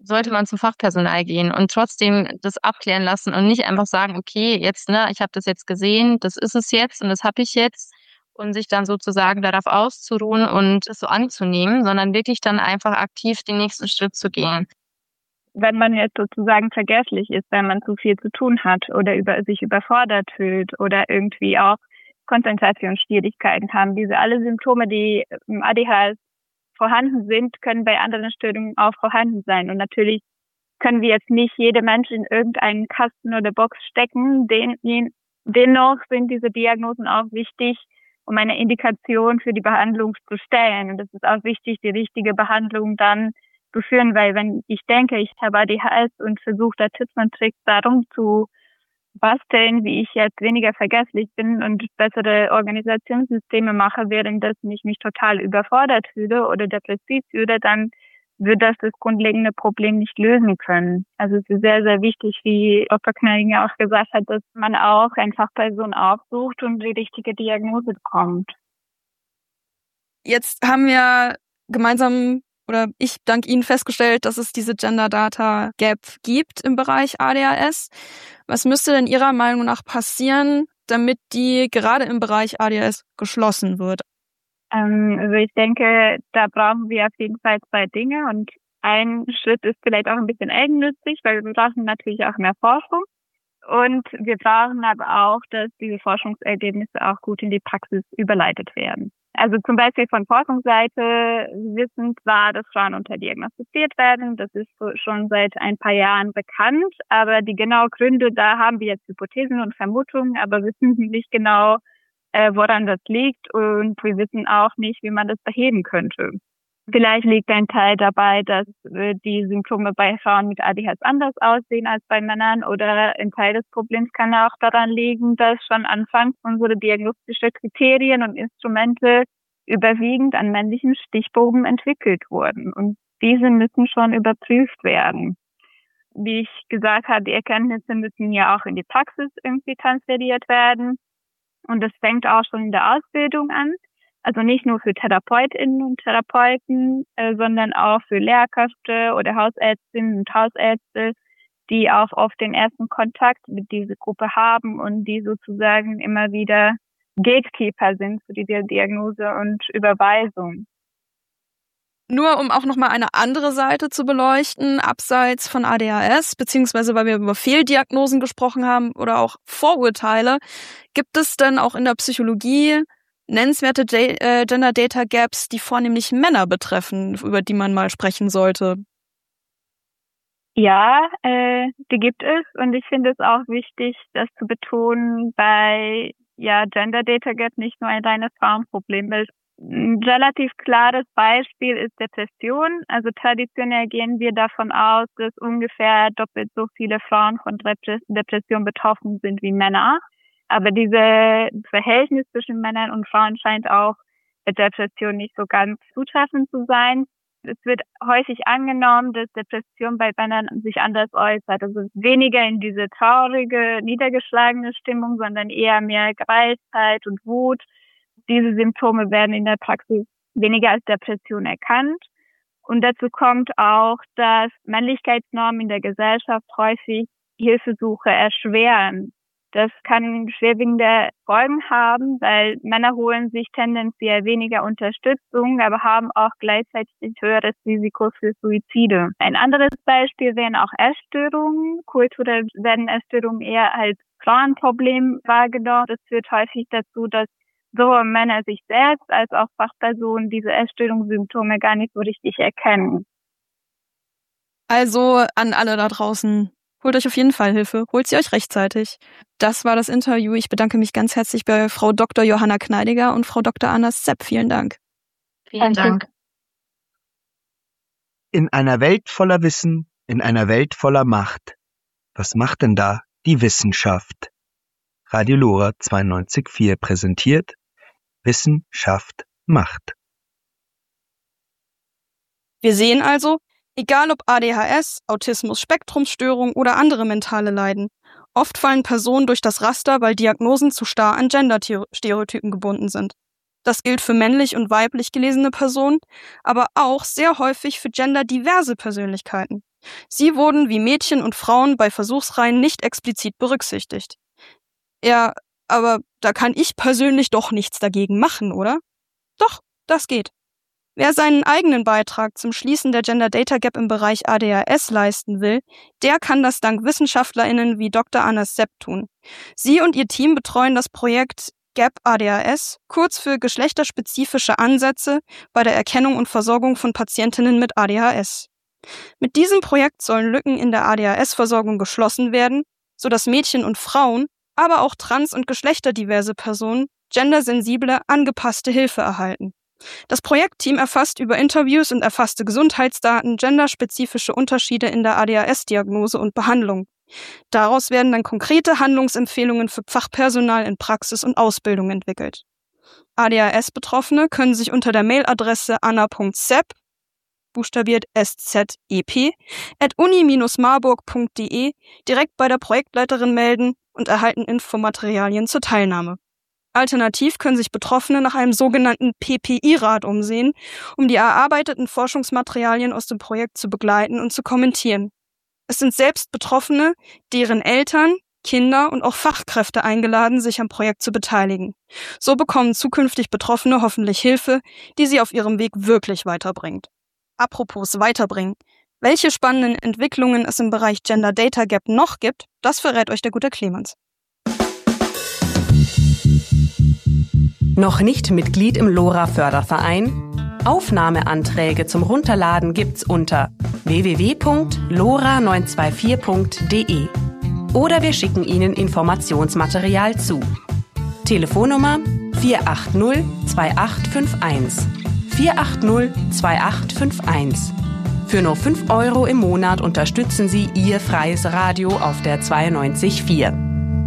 sollte man zum Fachpersonal gehen und trotzdem das abklären lassen und nicht einfach sagen, okay, jetzt, ne, ich habe das jetzt gesehen, das ist es jetzt und das habe ich jetzt und sich dann sozusagen darauf auszuruhen und es so anzunehmen, sondern wirklich dann einfach aktiv den nächsten Schritt zu gehen. Wenn man jetzt sozusagen vergesslich ist, wenn man zu viel zu tun hat oder über sich überfordert fühlt oder irgendwie auch Konzentrationsschwierigkeiten haben, diese alle Symptome, die im A D H S vorhanden sind, können bei anderen Störungen auch vorhanden sein. Und natürlich können wir jetzt nicht jede Mensch in irgendeinen Kasten oder Box stecken. Den, dennoch sind diese Diagnosen auch wichtig, um eine Indikation für die Behandlung zu stellen. Und es ist auch wichtig, die richtige Behandlung dann zu führen, weil wenn ich denke, ich habe A D H S und versuche da Tipps und Tricks darum zu basteln, wie ich jetzt weniger vergesslich bin und bessere Organisationssysteme mache, während das ich mich total überfordert fühle oder depressiv fühle, dann wird das das grundlegende Problem nicht lösen können. Also es ist sehr, sehr wichtig, wie Doktor Kneidinger auch gesagt hat, dass man auch eine Fachperson aufsucht und die richtige Diagnose bekommt. Jetzt haben wir gemeinsam oder ich dank Ihnen festgestellt, dass es diese Gender Data Gap gibt im Bereich A D H S. Was müsste denn Ihrer Meinung nach passieren, damit die gerade im Bereich A D H S geschlossen wird? Ähm, also ich denke, da brauchen wir auf jeden Fall zwei Dinge und ein Schritt ist vielleicht auch ein bisschen eigennützig, weil wir brauchen natürlich auch mehr Forschung und wir brauchen aber auch, dass diese Forschungsergebnisse auch gut in die Praxis überleitet werden. Also zum Beispiel von Forschungsseite wissen zwar, dass Frauen unterdiagnostiziert werden, das ist schon seit ein paar Jahren bekannt, aber die genauen Gründe, da haben wir jetzt Hypothesen und Vermutungen, aber wissen nicht genau, äh, woran das liegt und wir wissen auch nicht, wie man das beheben könnte. Vielleicht liegt ein Teil dabei, dass äh, die Symptome bei Frauen mit A D H S anders aussehen als bei Männern oder ein Teil des Problems kann auch daran liegen, dass schon anfangs unsere diagnostischen Kriterien und Instrumente überwiegend an männlichen Stichproben entwickelt wurden und diese müssen schon überprüft werden. Wie ich gesagt habe, die Erkenntnisse müssen ja auch in die Praxis irgendwie transferiert werden und das fängt auch schon in der Ausbildung an. Also nicht nur für Therapeutinnen und Therapeuten, äh, sondern auch für Lehrkräfte oder Hausärztinnen und Hausärzte, die auch oft den ersten Kontakt mit dieser Gruppe haben und die sozusagen immer wieder Gatekeeper sind für die Diagnose und Überweisung. Nur um auch nochmal eine andere Seite zu beleuchten, abseits von A D H S, beziehungsweise weil wir über Fehldiagnosen gesprochen haben oder auch Vorurteile, gibt es denn auch in der Psychologie nennenswerte Gender Data Gaps, die vornehmlich Männer betreffen, über die man mal sprechen sollte? Ja, äh, die gibt es und ich finde es auch wichtig, das zu betonen, bei ja Gender Data Gap nicht nur ein reines Frauenproblem ist. Ein relativ klares Beispiel ist Depression. Also traditionell gehen wir davon aus, dass ungefähr doppelt so viele Frauen von Depression betroffen sind wie Männer. Aber dieses Verhältnis zwischen Männern und Frauen scheint auch bei Depression nicht so ganz zutreffend zu sein. Es wird häufig angenommen, dass Depression bei Männern sich anders äußert. Also weniger in diese traurige, niedergeschlagene Stimmung, sondern eher mehr Greifheit und Wut. Diese Symptome werden in der Praxis weniger als Depression erkannt. Und dazu kommt auch, dass Männlichkeitsnormen in der Gesellschaft häufig Hilfesuche erschweren. Das kann schwerwiegende Folgen haben, weil Männer holen sich tendenziell weniger Unterstützung, aber haben auch gleichzeitig ein höheres Risiko für Suizide. Ein anderes Beispiel wären auch Essstörungen. Kulturell werden Essstörungen eher als Frauenproblem wahrgenommen. Das führt häufig dazu, dass sowohl Männer sich selbst als auch Fachpersonen diese Essstörungssymptome gar nicht so richtig erkennen. Also an alle da draußen, holt euch auf jeden Fall Hilfe, holt sie euch rechtzeitig. Das war das Interview. Ich bedanke mich ganz herzlich bei Frau Doktor Johanna Kneidiger und Frau Doktor Anna Sepp. Vielen Dank. Vielen Dank. In einer Welt voller Wissen, in einer Welt voller Macht. Was macht denn da die Wissenschaft? Radio Lora zweiundneunzig Komma vier präsentiert Wissenschaft macht. Wir sehen also, egal ob A D H S, Autismus, Spektrumsstörung oder andere mentale Leiden, oft fallen Personen durch das Raster, weil Diagnosen zu starr an Gender-Stereotypen gebunden sind. Das gilt für männlich und weiblich gelesene Personen, aber auch sehr häufig für genderdiverse Persönlichkeiten. Sie wurden wie Mädchen und Frauen bei Versuchsreihen nicht explizit berücksichtigt. Ja, aber da kann ich persönlich doch nichts dagegen machen, oder? Doch, das geht. Wer seinen eigenen Beitrag zum Schließen der Gender Data Gap im Bereich A D H S leisten will, der kann das dank WissenschaftlerInnen wie Doktor Anna Sepp tun. Sie und ihr Team betreuen das Projekt Gap A D H S, kurz für geschlechterspezifische Ansätze bei der Erkennung und Versorgung von Patientinnen mit A D H S. Mit diesem Projekt sollen Lücken in der A D H S-Versorgung geschlossen werden, sodass Mädchen und Frauen, aber auch trans- und geschlechterdiverse Personen gendersensible, angepasste Hilfe erhalten. Das Projektteam erfasst über Interviews und erfasste Gesundheitsdaten genderspezifische Unterschiede in der A D H S-Diagnose und Behandlung. Daraus werden dann konkrete Handlungsempfehlungen für Fachpersonal in Praxis und Ausbildung entwickelt. A D H S-Betroffene können sich unter der Mailadresse anna punkt sepp, buchstabiert S Z E P, at uni marburg punkt de direkt bei der Projektleiterin melden und erhalten Infomaterialien zur Teilnahme. Alternativ können sich Betroffene nach einem sogenannten P P I-Rat umsehen, um die erarbeiteten Forschungsmaterialien aus dem Projekt zu begleiten und zu kommentieren. Es sind selbst Betroffene, deren Eltern, Kinder und auch Fachkräfte eingeladen, sich am Projekt zu beteiligen. So bekommen zukünftig Betroffene hoffentlich Hilfe, die sie auf ihrem Weg wirklich weiterbringt. Apropos weiterbringen. Welche spannenden Entwicklungen es im Bereich Gender Data Gap noch gibt, das verrät euch der gute Clemens. Noch nicht Mitglied im LoRa-Förderverein? Aufnahmeanträge zum Runterladen gibt's unter w w w punkt lora neun zwei vier punkt de oder wir schicken Ihnen Informationsmaterial zu. Telefonnummer vier acht null zwei acht fünf eins. vier acht null zwei acht fünf eins. Für nur fünf Euro im Monat unterstützen Sie Ihr freies Radio auf der zweiundneunzig Komma vier.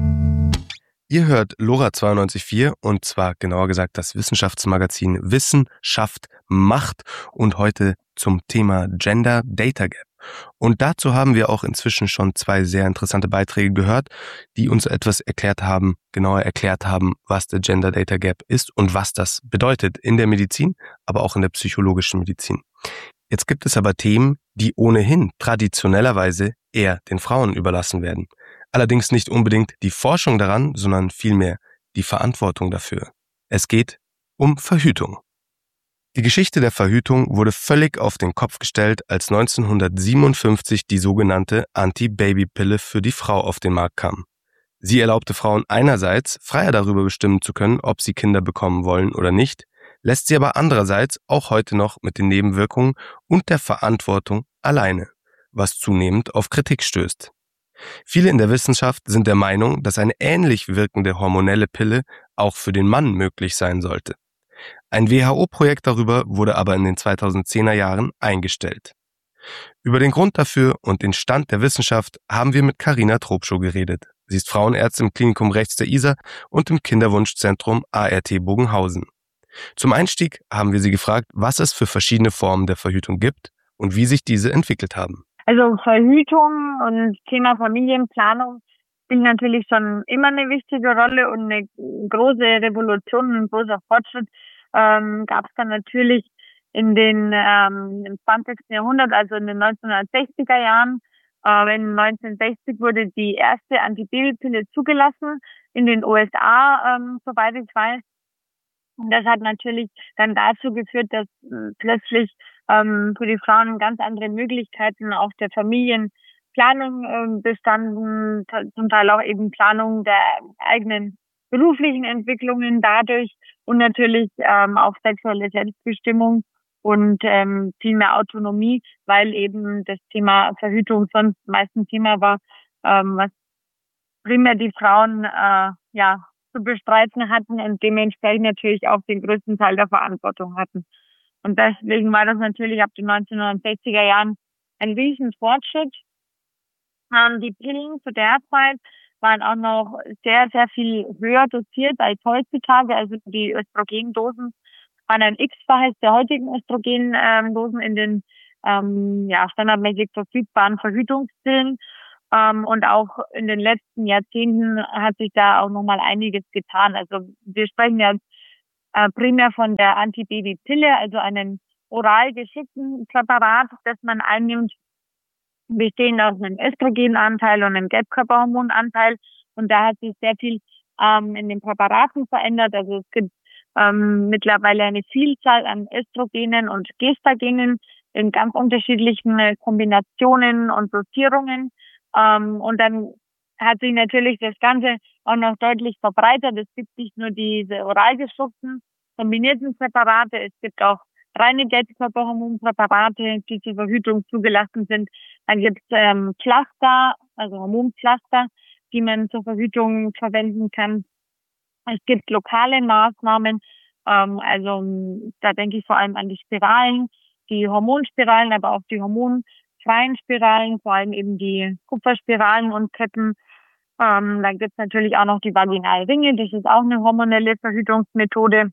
Ihr hört Lora zweiundneunzig Komma vier und zwar genauer gesagt das Wissenschaftsmagazin Wissenschaft macht und heute zum Thema Gender Data Gap. Und dazu haben wir auch inzwischen schon zwei sehr interessante Beiträge gehört, die uns etwas erklärt haben, genauer erklärt haben, was der Gender Data Gap ist und was das bedeutet in der Medizin, aber auch in der psychologischen Medizin. Jetzt gibt es aber Themen, die ohnehin traditionellerweise eher den Frauen überlassen werden. Allerdings nicht unbedingt die Forschung daran, sondern vielmehr die Verantwortung dafür. Es geht um Verhütung. Die Geschichte der Verhütung wurde völlig auf den Kopf gestellt, als neunzehnhundertsiebenundfünfzig die sogenannte Anti-Baby-Pille für die Frau auf den Markt kam. Sie erlaubte Frauen einerseits, freier darüber bestimmen zu können, ob sie Kinder bekommen wollen oder nicht, lässt sie aber andererseits auch heute noch mit den Nebenwirkungen und der Verantwortung alleine, was zunehmend auf Kritik stößt. Viele in der Wissenschaft sind der Meinung, dass eine ähnlich wirkende hormonelle Pille auch für den Mann möglich sein sollte. Ein W H O-Projekt darüber wurde aber in den zweitausendzehner Jahren eingestellt. Über den Grund dafür und den Stand der Wissenschaft haben wir mit Carina Trobschow geredet. Sie ist Frauenärztin im Klinikum rechts der Isar und im Kinderwunschzentrum A R T Bogenhausen. Zum Einstieg haben wir sie gefragt, was es für verschiedene Formen der Verhütung gibt und wie sich diese entwickelt haben. Also Verhütung und Thema Familienplanung spielt natürlich schon immer eine wichtige Rolle und eine große Revolution, ein großer Fortschritt ähm, gab es dann natürlich in den ähm, im zwanzigsten Jahrhundert, also in den neunzehnhundertsechziger Jahren. Äh, in neunzehnhundertsechzig wurde die erste Antibabypille zugelassen in den U S A, ähm, soweit ich weiß. Und das hat natürlich dann dazu geführt, dass äh, plötzlich ähm, für die Frauen ganz andere Möglichkeiten auch der Familienplanung äh, bestanden, t- zum Teil auch eben Planung der eigenen beruflichen Entwicklungen dadurch und natürlich ähm, auch sexuelle Selbstbestimmung und ähm, viel mehr Autonomie, weil eben das Thema Verhütung sonst meistens Thema war, ähm, was primär die Frauen äh, ja zu bestreiten hatten und dementsprechend natürlich auch den größten Teil der Verantwortung hatten. Und deswegen war das natürlich ab den neunzehnhundertsechziger Jahren ein riesen Fortschritt. Ähm, die Pillen zu der Zeit waren auch noch sehr, sehr viel höher dosiert als heutzutage. Also die Östrogendosen waren ein X-Faches der heutigen Östrogendosen in den ähm, ja, standardmäßig verfügbaren Verhütungspillen. Ähm, und auch in den letzten Jahrzehnten hat sich da auch nochmal einiges getan. Also wir sprechen ja äh, primär von der Antibabypille, also einem oral geschickten Präparat, das man einnimmt, bestehen aus einem Östrogenanteil und einem Gelbkörperhormonanteil. Und da hat sich sehr viel ähm, in den Präparaten verändert. Also es gibt ähm, mittlerweile eine Vielzahl an Östrogenen und Gestagenen in ganz unterschiedlichen äh, Kombinationen und Dosierungen. Ähm, und dann hat sich natürlich das Ganze auch noch deutlich verbreitert. Es gibt nicht nur diese oral geschluckten kombinierten Präparate, es gibt auch reine Gelbkörperhormonpräparate, die zur Verhütung zugelassen sind. Dann gibt es ähm, Pflaster, also Hormonpflaster, die man zur Verhütung verwenden kann. Es gibt lokale Maßnahmen, ähm, also da denke ich vor allem an die Spiralen, die Hormonspiralen, aber auch die hormonfreien Spiralen, vor allem eben die Kupferspiralen und Ketten. Ähm, dann gibt es natürlich auch noch die Vaginalringe, das ist auch eine hormonelle Verhütungsmethode.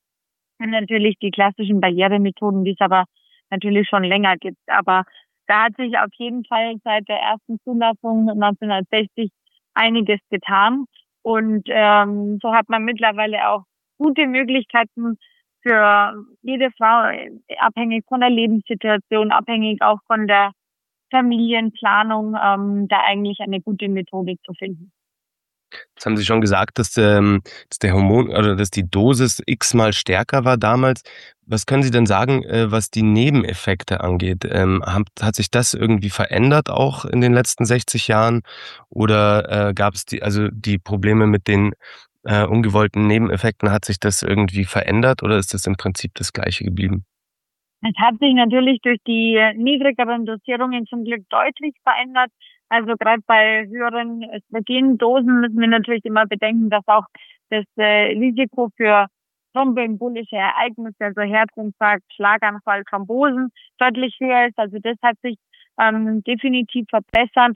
Und natürlich die klassischen Barrieremethoden, die es aber natürlich schon länger gibt. Aber da hat sich auf jeden Fall seit der ersten Zulassung neunzehnhundertsechzig einiges getan. Und ähm, so hat man mittlerweile auch gute Möglichkeiten für jede Frau, abhängig von der Lebenssituation, abhängig auch von der Familienplanung, ähm, da eigentlich eine gute Methode zu finden. Jetzt haben Sie schon gesagt, dass, ähm, dass der Hormon oder dass die Dosis x-mal stärker war damals. Was können Sie denn sagen, äh, was die Nebeneffekte angeht? Ähm, hat, hat sich das irgendwie verändert auch in den letzten sechzig Jahren? Oder äh, gab es die, also die Probleme mit den äh, ungewollten Nebeneffekten, hat sich das irgendwie verändert oder ist das im Prinzip das Gleiche geblieben? Es hat sich natürlich durch die niedrigeren Dosierungen zum Glück deutlich verändert. Also gerade bei höheren Östrogendosen müssen wir natürlich immer bedenken, dass auch das äh, Risiko für thromboembolische Ereignisse, also Herzinfarkt, Schlaganfall, Thrombosen deutlich höher ist. Also das hat sich ähm, definitiv verbessert.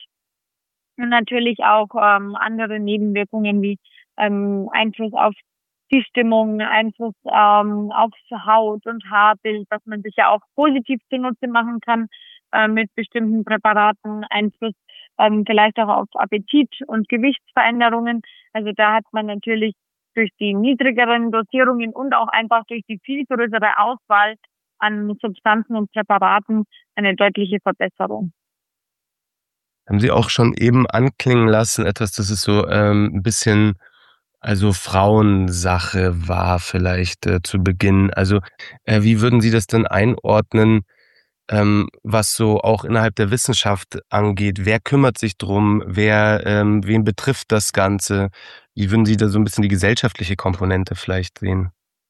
Und natürlich auch ähm, andere Nebenwirkungen wie ähm, Einfluss auf die Stimmung, Einfluss ähm, auf Haut- und Haarbild, was man sich ja auch positiv zunutze machen kann äh, mit bestimmten Präparaten, Einfluss ähm, vielleicht auch auf Appetit und Gewichtsveränderungen. Also da hat man natürlich durch die niedrigeren Dosierungen und auch einfach durch die viel größere Auswahl an Substanzen und Präparaten eine deutliche Verbesserung. Haben Sie auch schon eben anklingen lassen, etwas, das ist so ähm, ein bisschen also Frauensache war vielleicht äh, zu Beginn. Also äh, wie würden Sie das denn einordnen, ähm, was so auch innerhalb der Wissenschaft angeht? Wer kümmert sich drum? Wer, ähm, wen betrifft das Ganze? Wie würden Sie da so ein bisschen die gesellschaftliche Komponente vielleicht sehen?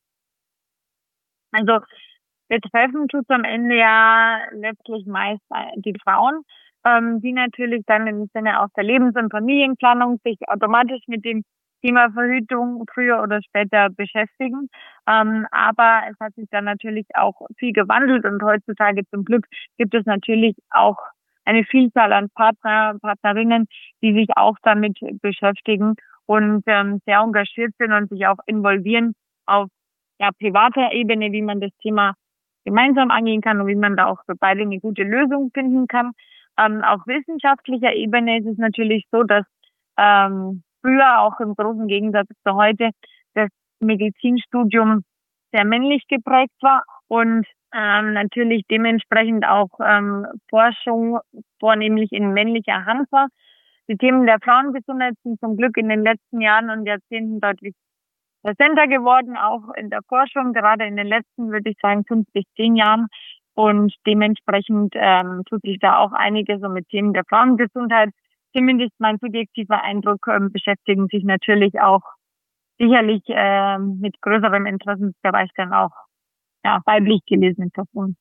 Also betreffen tut am Ende ja letztlich meist die Frauen, ähm, die natürlich dann im Sinne auch der Lebens- und Familienplanung sich automatisch mit dem Thema Verhütung früher oder später beschäftigen. Ähm, aber es hat sich dann natürlich auch viel gewandelt und heutzutage zum Glück gibt es natürlich auch eine Vielzahl an Partner, Partnerinnen, die sich auch damit beschäftigen und ähm, sehr engagiert sind und sich auch involvieren auf ja, privater Ebene, wie man das Thema gemeinsam angehen kann und wie man da auch für beide eine gute Lösung finden kann. Ähm, auf wissenschaftlicher Ebene ist es natürlich so, dass ähm, früher auch im großen Gegensatz zu heute das Medizinstudium sehr männlich geprägt war und ähm, natürlich dementsprechend auch ähm, Forschung vornehmlich in männlicher Hand war. Die Themen der Frauengesundheit sind zum Glück in den letzten Jahren und Jahrzehnten deutlich präsenter geworden, auch in der Forschung, gerade in den letzten, würde ich sagen, fünf bis zehn Jahren. Und dementsprechend ähm, tut sich da auch einiges so mit Themen der Frauengesundheit. Zumindest mein subjektiver Eindruck, ähm, beschäftigen sich natürlich auch sicherlich ähm, mit größerem Interessensbereich dann auch ja, weiblich gelesene Personen.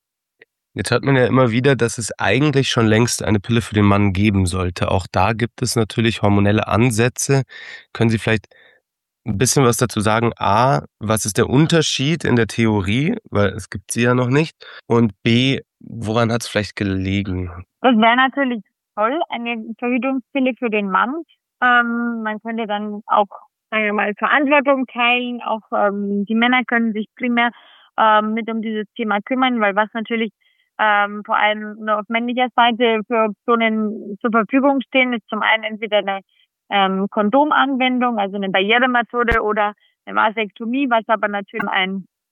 Jetzt hört man ja immer wieder, dass es eigentlich schon längst eine Pille für den Mann geben sollte. Auch da gibt es natürlich hormonelle Ansätze. Können Sie vielleicht ein bisschen was dazu sagen? A, was ist der Unterschied in der Theorie, weil es gibt sie ja noch nicht? Und B, woran hat es vielleicht gelegen? Das wäre natürlich toll, eine Verhütungspille für den Mann. Ähm, man könnte dann auch, sagen wir mal, Verantwortung teilen. Auch ähm, die Männer können sich primär ähm, mit um dieses Thema kümmern, weil was natürlich ähm, vor allem nur auf männlicher Seite für Optionen zur Verfügung stehen, ist zum einen entweder eine ähm, Kondomanwendung, also eine Barrieremethode oder eine Vasektomie, was aber natürlich ein